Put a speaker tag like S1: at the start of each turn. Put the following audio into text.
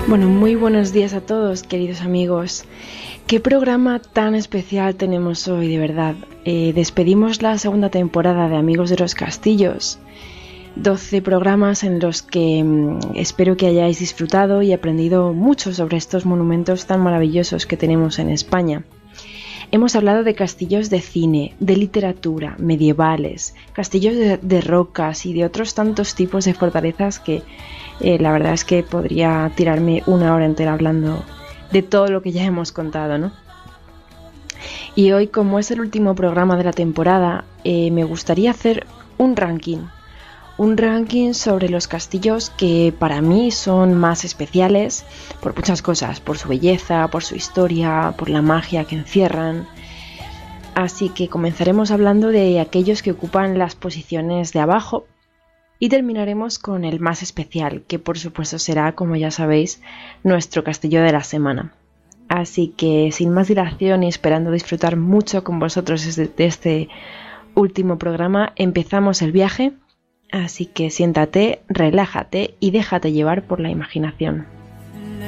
S1: Bueno, muy buenos días a todos, queridos amigos. ¿Qué programa tan especial tenemos hoy, de verdad? Despedimos la segunda temporada de Amigos de los Castillos. 12 programas en los que espero que hayáis disfrutado y aprendido mucho sobre estos monumentos tan maravillosos que tenemos en España. Hemos hablado de castillos de cine, de literatura, medievales, castillos de rocas y de otros tantos tipos de fortalezas que la verdad es que podría tirarme una hora entera hablando de todo lo que ya hemos contado, ¿no? Y hoy, como es el último programa de la temporada, me gustaría hacer un ranking sobre los castillos que para mí son más especiales por muchas cosas, por su belleza, por su historia, por la magia que encierran. Así que comenzaremos hablando de aquellos que ocupan las posiciones de abajo y terminaremos con el más especial, que por supuesto será, como ya sabéis, nuestro castillo de la semana. Así que sin más dilación y esperando disfrutar mucho con vosotros de este último programa, empezamos el viaje. Así que siéntate, relájate y déjate llevar por la imaginación.